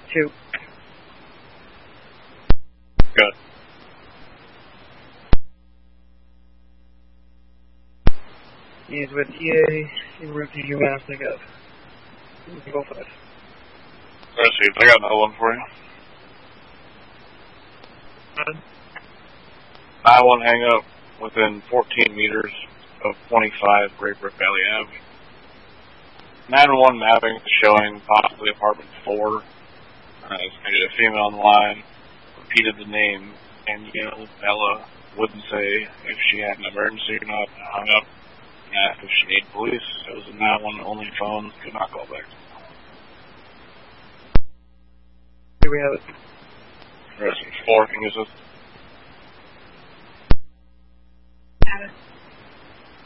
2. Good. He's with EA in route to UMass Negative. Go 5. Received. I got another one for you. 9-1 hang up within 14 meters of 25 Great Brook Valley Ave. 911 mapping showing possibly apartment 4. A female on the line repeated the name and yelled Bella, wouldn't say if she had an emergency or not, hung up and asked if she needed police. It was a 911 only phone, could not call back. Here we have it. Resident 4, can you use this? Have it.